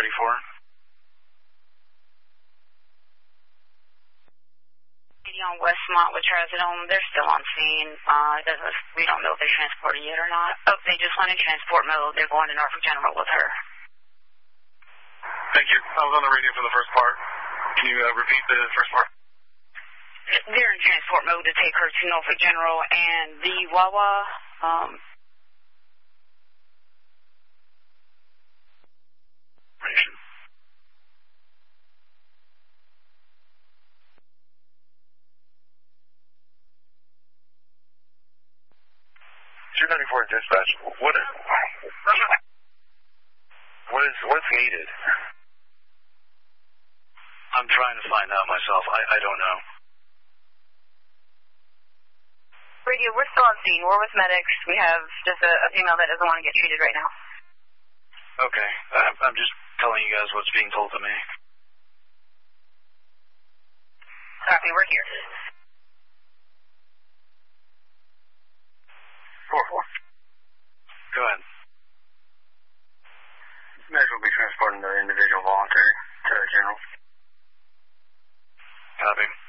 234. On Westmont with Trazodone, they're still on scene. We don't know if they transported yet or not. Oh, they just went in transport mode. They're going to Norfolk General with her. Thank you. I was on the radio for the first part. Can you repeat the first part? They're in transport mode to take her to Norfolk General, and the Wawa, Ration. 294 dispatch. What's needed? I'm trying to find out myself. I don't know. Radio, we're still on scene. We're with medics. We have just a female that doesn't want to get treated right now. Okay. I'm just telling you guys what's being told to me. Copy, we're here. 4-4. Go ahead. Medics will be transporting the individual voluntary to the general. Copy.